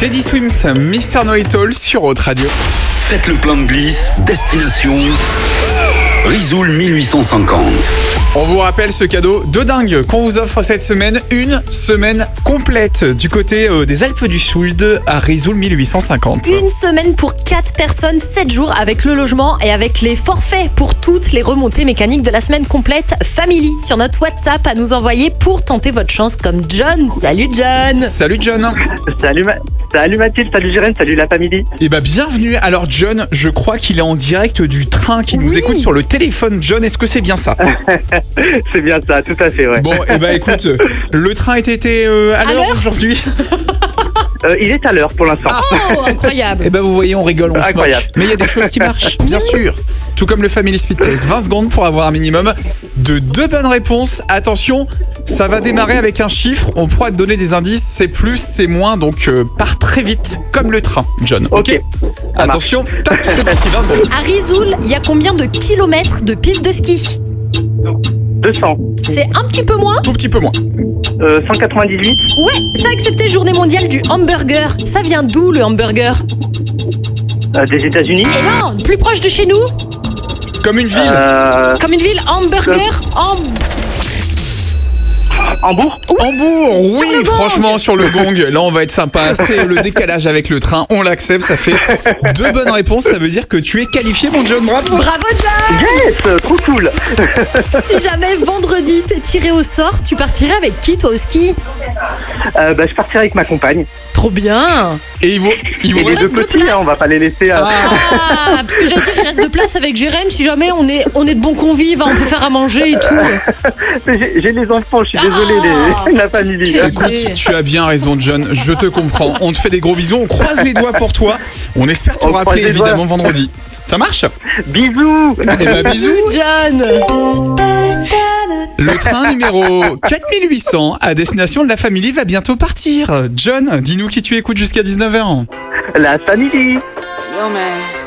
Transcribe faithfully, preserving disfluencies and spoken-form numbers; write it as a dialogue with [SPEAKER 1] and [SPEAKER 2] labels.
[SPEAKER 1] Teddy Swims, Mister Know-It-All sur Haute Radio.
[SPEAKER 2] Faites le plein de glisse, destination Risoul mille huit cent cinquante.
[SPEAKER 1] On vous rappelle ce cadeau de dingue qu'on vous offre cette semaine, une semaine complète du côté euh, des Alpes du Sud à Risoul mille huit cent cinquante.
[SPEAKER 3] Une semaine pour quatre personnes, sept jours avec le logement et avec les forfaits pour toutes les remontées mécaniques de la semaine complète Family sur notre WhatsApp à nous envoyer pour tenter votre chance comme John. Salut John.
[SPEAKER 1] Salut John.
[SPEAKER 4] Salut, Ma- salut Mathilde, salut Jérém, salut la famille.
[SPEAKER 1] Et bah bienvenue. Alors John, je crois qu'il est en direct du train qui nous
[SPEAKER 3] Oui.
[SPEAKER 1] écoute sur le téléphone. John, est-ce que c'est bien ça?
[SPEAKER 4] C'est bien ça, tout à fait, ouais.
[SPEAKER 1] Bon, et bah écoute, le train était euh, à,
[SPEAKER 3] À
[SPEAKER 1] l'heure
[SPEAKER 3] l'heure
[SPEAKER 1] aujourd'hui.
[SPEAKER 4] Euh, il est à l'heure pour l'instant.
[SPEAKER 3] Oh, incroyable.
[SPEAKER 1] Et bah vous voyez, on rigole, on se moque.
[SPEAKER 4] Incroyable.
[SPEAKER 1] Mais il y a des choses qui marchent, bien sûr. Tout comme le Family Speed Test, vingt secondes pour avoir un minimum de deux bonnes réponses. Attention, ça va démarrer avec un chiffre. On pourra te donner des indices, c'est plus, c'est moins. Donc euh, pars très vite, comme le train, John.
[SPEAKER 4] Ok. Ça
[SPEAKER 1] Attention, top, c'est parti, vingt secondes.
[SPEAKER 3] À Risoul, il y a combien de kilomètres de piste de ski?
[SPEAKER 4] deux cents.
[SPEAKER 3] C'est un petit peu moins.
[SPEAKER 1] Tout petit peu moins.
[SPEAKER 4] Euh, cent quatre-vingt-dix-huit.
[SPEAKER 3] Ouais, ça accepté journée mondiale du hamburger. Ça vient d'où le hamburger?
[SPEAKER 4] Euh, des États-Unis.
[SPEAKER 3] Et non, plus proche de chez nous.
[SPEAKER 1] Comme une ville.
[SPEAKER 4] Euh,
[SPEAKER 3] Comme une ville, hamburger, ham...
[SPEAKER 4] Hambourg.
[SPEAKER 1] Hambourg,
[SPEAKER 3] sur
[SPEAKER 1] oui,
[SPEAKER 3] le gong.
[SPEAKER 1] franchement, sur le gong. Là, on va être sympa. C'est le décalage avec le train. On l'accepte. Ça fait deux bonnes réponses. Ça veut dire que tu es qualifié, mon John. Bravo.
[SPEAKER 3] Bravo John.
[SPEAKER 4] Yes, trop cool.
[SPEAKER 3] Si jamais vendredi t'es tiré au sort, tu partirais avec qui toi au ski?
[SPEAKER 4] Euh, bah, je partirai avec ma compagne.
[SPEAKER 3] Trop bien.
[SPEAKER 1] Et il vous, il vous
[SPEAKER 4] Et les
[SPEAKER 3] reste
[SPEAKER 4] deux
[SPEAKER 3] deux
[SPEAKER 4] petits,
[SPEAKER 3] places.
[SPEAKER 4] hein, on va pas les laisser. euh,
[SPEAKER 3] Ah, parce que j'allais dire il reste de place avec Jérém. Si jamais on est, on est de bons convives, on peut faire à manger et tout.
[SPEAKER 4] J'ai j'ai les enfants, je suis désolé,
[SPEAKER 3] Ah,
[SPEAKER 4] les, la famille.
[SPEAKER 3] quel-
[SPEAKER 1] Écoute, tu as bien raison, John. Je te comprends. On te fait des gros bisous. On croise les doigts pour toi. On espère te
[SPEAKER 4] On croise
[SPEAKER 1] rappeler
[SPEAKER 4] les doigts.
[SPEAKER 1] évidemment vendredi. Ça marche?
[SPEAKER 4] Bisous.
[SPEAKER 1] Eh ben bisous.
[SPEAKER 3] John.
[SPEAKER 1] Le train numéro quatre mille huit cents à destination de la Family va bientôt partir. John, dis-nous qui tu écoutes jusqu'à dix-neuf heures.
[SPEAKER 4] La famille.
[SPEAKER 5] Yo, man.